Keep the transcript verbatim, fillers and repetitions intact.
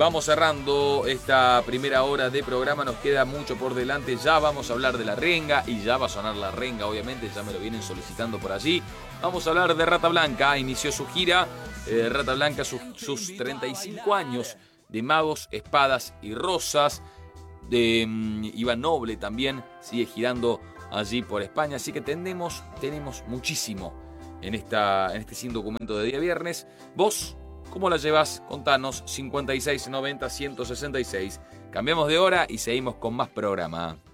vamos cerrando esta primera hora de programa, nos queda mucho por delante, ya vamos a hablar de la renga y ya va a sonar la renga, obviamente, ya me lo vienen solicitando por allí. Vamos a hablar de Rata Blanca, inició su gira, eh, Rata Blanca, sus, sus treinta y cinco años de magos, espadas y rosas, de um, Iván Noble también sigue girando allí por España, así que tenemos, tenemos muchísimo en, esta, en este Sin Documento de día viernes. Vos, ¿cómo la llevas? Contanos, cincuenta y seis noventa ciento sesenta y seis. Cambiamos de hora y seguimos con más programa.